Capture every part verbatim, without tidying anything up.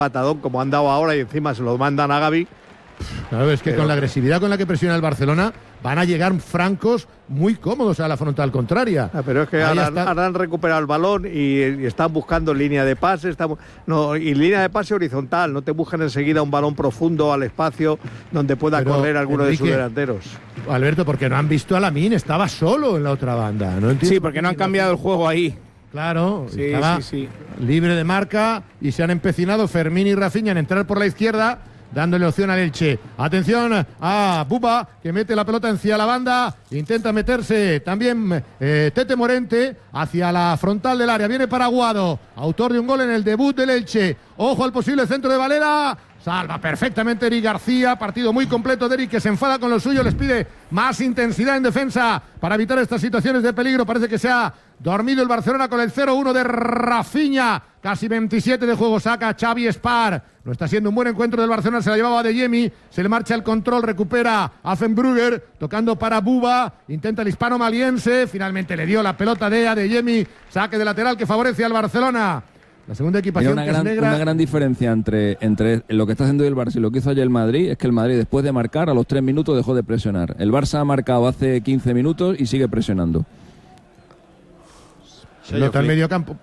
patadón como han dado ahora y encima se lo mandan a Gavi. Claro, es que pero, con la agresividad con la que presiona el Barcelona van a llegar francos muy cómodos a la frontal contraria. Ah, pero es que ahora, ahora han recuperado el balón y, y están buscando línea de pase, están, no, y línea de pase horizontal, no te buscan enseguida un balón profundo al espacio donde pueda pero, correr alguno Enrique, de sus delanteros. Alberto, porque no han visto a Lamine, estaba solo en la otra banda. No sí, porque no han cambiado el juego ahí. Claro, sí, estaba sí, sí. libre de marca y se han empecinado Fermín y Rafinha en entrar por la izquierda, dándole opción al Elche. Atención a Buba, que mete la pelota hacia la banda, intenta meterse también eh, Tete Morente hacia la frontal del área. Viene para Aguado, autor de un gol en el debut del Elche. Ojo al posible centro de Valera. Salva perfectamente Eric García, partido muy completo de Eric, que se enfada con lo suyo, les pide más intensidad en defensa para evitar estas situaciones de peligro. Parece que se ha dormido el Barcelona con el cero uno de Rafinha, casi veintisiete de juego, saca Xavi Spar. No está siendo un buen encuentro del Barcelona, se la llevaba de Yemi, se le marcha el control, recupera Affenbrugger, tocando para Buba, intenta el hispano maliense, finalmente le dio la pelota de Adeyemi, saque de lateral que favorece al Barcelona. La segunda equipación una que gran, es negra. Una gran diferencia entre, entre lo que está haciendo el Barça y lo que hizo ayer el Madrid es que el Madrid, después de marcar, a los tres minutos dejó de presionar. El Barça ha marcado hace quince minutos y sigue presionando. Pelota al medio campo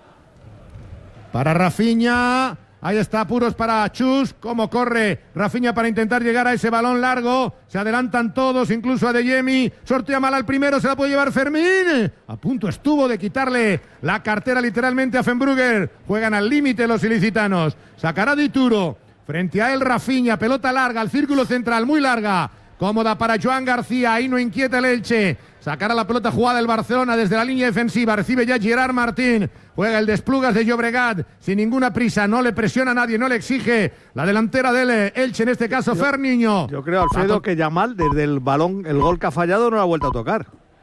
para Rafinha. Ahí está, apuros para Chus. Cómo corre Rafinha para intentar llegar a ese balón largo. Se adelantan todos, incluso Adeyemi. Sortea mal al primero, se la puede llevar Fermín. A punto estuvo de quitarle la cartera literalmente a Affenbrugger. Juegan al límite los ilicitanos. Sacará Dituro. Frente a él Rafinha, pelota larga, al círculo central, muy larga. Cómoda para Joan García, ahí no inquieta el Elche. Sacará la pelota jugada el Barcelona desde la línea defensiva. Recibe ya Gerard Martín. Juega el Desplugas de Llobregat sin ninguna prisa. No le presiona a nadie, no le exige la delantera del Elche, en este caso yo, Ferniño. Yo creo, Alfredo, que Yamal desde el balón, el gol que ha fallado, no lo ha vuelto a tocar.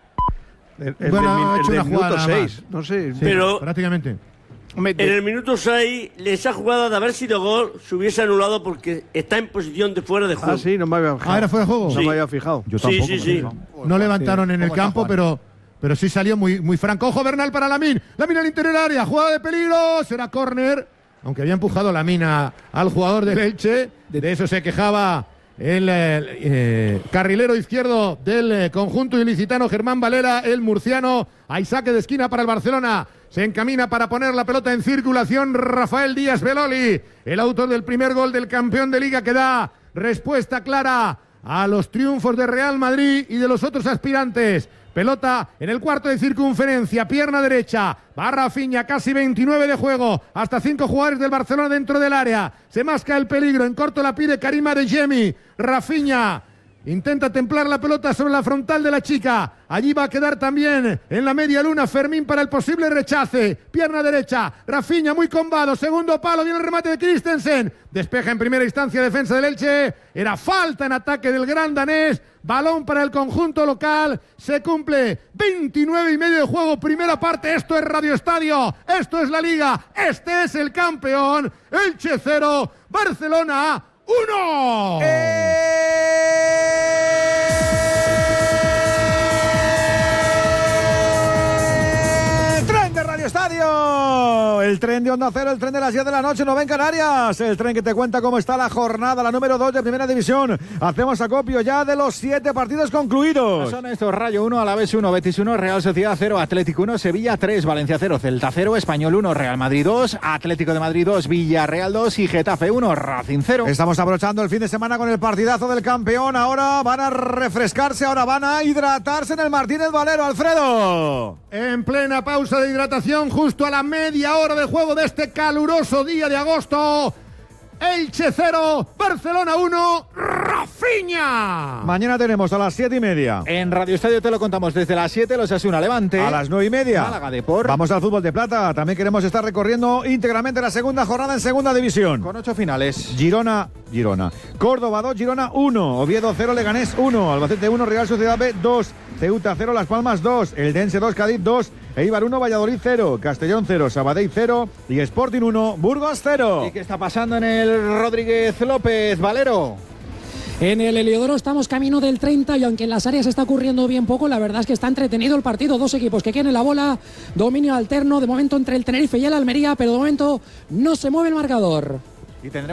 El, el bueno, del, ha hecho el una jugada seis, no sé. Sí, pero prácticamente. En el minuto seis, esa jugada de haber sido gol se hubiese anulado porque está en posición de fuera de juego. Ah, sí, no me había fijado. Ah, ¿era fuera de juego? No sí. me había fijado. Yo tampoco. Sí, sí, sí. No levantaron sí. en el campo, pero, pero sí salió muy, muy franco. Ojo Bernal para Lamine. Lamine al interior del área. Jugada de peligro. Será córner. Aunque había empujado Lamine al jugador del Elche. De eso se quejaba el eh, carrilero izquierdo del eh, conjunto ilicitano, Germán Valera, el murciano. Hay saque de esquina para el Barcelona. Se encamina para poner la pelota en circulación Rafael Díaz Beloli, el autor del primer gol del campeón de Liga, que da respuesta clara a los triunfos de Real Madrid y de los otros aspirantes. Pelota en el cuarto de circunferencia, pierna derecha, va Rafinha, casi veintinueve de juego, hasta cinco jugadores del Barcelona dentro del área. Se masca el peligro, en corto la pide Karim Adeyemi. Rafinha intenta templar la pelota sobre la frontal de la chica. Allí va a quedar también en la media luna Fermín para el posible rechace. Pierna derecha, Rafinha muy combado. Segundo palo, viene el remate de Christensen. Despeja en primera instancia defensa del Elche. Era falta en ataque del gran danés. Balón para el conjunto local. Se cumple veintinueve y medio de juego, primera parte. Esto es Radio Estadio. Esto es la Liga. Este es el campeón. Elche cero, Barcelona uno. Estadio, el tren de Onda Cero, el tren de las diez de la noche, no en Canarias, el tren que te cuenta cómo está la jornada, la número dos de Primera División. Hacemos acopio ya de los siete partidos concluidos. Son estos: Rayo uno, Alavés uno, Betis uno, Real Sociedad cero, Atlético uno, Sevilla tres, Valencia cero, Celta cero, Español uno, Real Madrid dos, Atlético de Madrid dos, Villarreal dos y Getafe uno, Racing cero. Estamos abrochando el fin de semana con el partidazo del campeón. Ahora van a refrescarse, ahora van a hidratarse en el Martínez Valero, Alfredo. En plena pausa de hidratación, justo a la media hora de juego de este caluroso día de agosto. Elche cero, Barcelona uno, Rafinha. Mañana tenemos a las siete y media. En Radio Estadio te lo contamos desde las siete, los Osasuna Levante. A las nueve y media. Málaga Depor. Vamos al fútbol de plata. También queremos estar recorriendo íntegramente la segunda jornada en segunda división. Con ocho finales. Girona, Girona. Córdoba dos, Girona uno. Oviedo cero, Leganés uno. Albacete uno, Real Sociedad B dos. Ceuta cero, Las Palmas dos. Eldense dos, Cádiz dos. Eibar uno, Valladolid cero. Castellón cero, Sabadell cero. Y Sporting uno, Burgos cero. ¿Y qué está pasando en el Rodríguez López, Valero? En el Heliodoro estamos camino del treinta y aunque en las áreas está ocurriendo bien poco, la verdad es que está entretenido el partido. Dos equipos que quieren la bola, dominio alterno de momento entre el Tenerife y el Almería, pero de momento no se mueve el marcador. Y tendremos